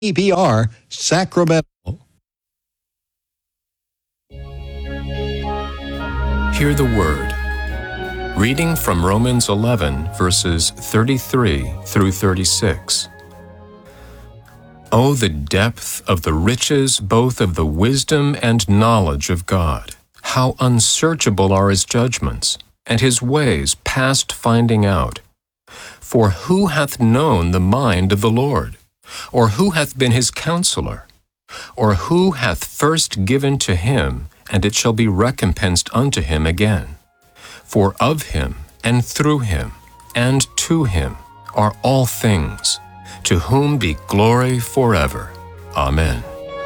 EPR, Sacramento. Hear the word. Reading from Romans 11, verses 33 through 36. Oh, the depth of the riches both of the wisdom and knowledge of God! How unsearchable are His judgments, and His ways past finding out. For who hath known the mind of the Lord? Or who hath been His counselor? Or who hath first given to Him, and it shall be recompensed unto Him again? For of Him, and through Him, and to Him are all things, to whom be glory forever. Amen.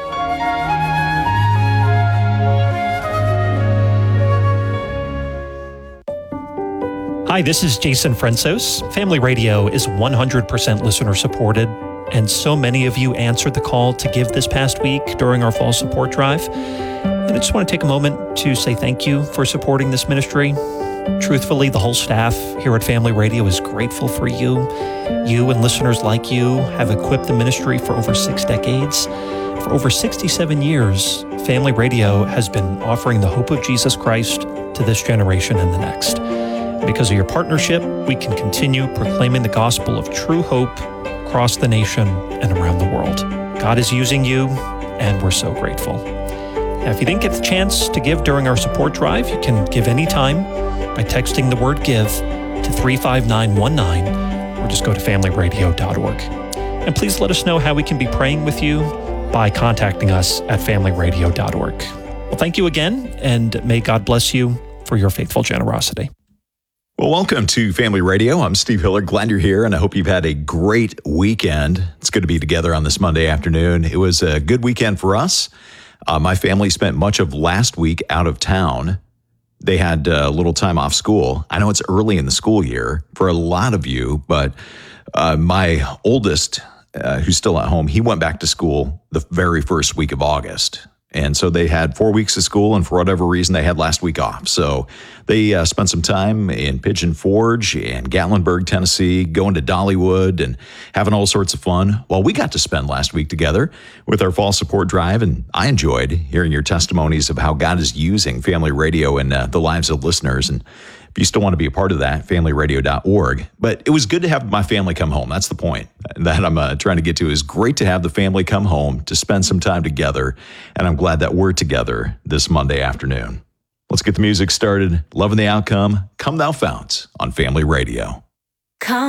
Hi, this is Jason Fransos. Family Radio is 100% listener supported, and so many of you answered the call to give this past week during our fall support drive. And I just want to take a moment to say thank you for supporting this ministry. Truthfully, the whole staff here at Family Radio is grateful for you. You and listeners like you have equipped the ministry for over 6 decades. For over 67 years, Family Radio has been offering the hope of Jesus Christ to this generation and the next. Because of your partnership, we can continue proclaiming the gospel of true hope across the nation and around the world. God is using you, and we're so grateful. Now, if you didn't get the chance to give during our support drive, you can give anytime by texting the word GIVE to 35919, or just go to familyradio.org. And please let us know how we can be praying with you by contacting us at familyradio.org. Well, thank you again, and may God bless you for your faithful generosity. Well, welcome to Family Radio. I'm Steve Hiller. Glad you're here, and I hope you've had a great weekend. It's good to be together on this Monday afternoon. It was a good weekend for us. My family spent much of last week out of town. They had a little time off school. I know it's early in the school year for a lot of you, but my oldest, who's still at home, he went back to school the very first week of August. And so they had 4 weeks of school, and for whatever reason, they had last week off. So they spent some time in Pigeon Forge and Gatlinburg, Tennessee, going to Dollywood and having all sorts of fun. Well, we got to spend last week together with our fall support drive, and I enjoyed hearing your testimonies of how God is using Family Radio in the lives of listeners. And if you still want to be a part of that, familyradio.org. But it was good to have my family come home. That's the point that I'm trying to get to. Is great to have the family come home to spend some time together. And I'm glad that we're together this Monday afternoon. Let's get the music started. Loving the outcome. Come Thou Fount on Family Radio. Come.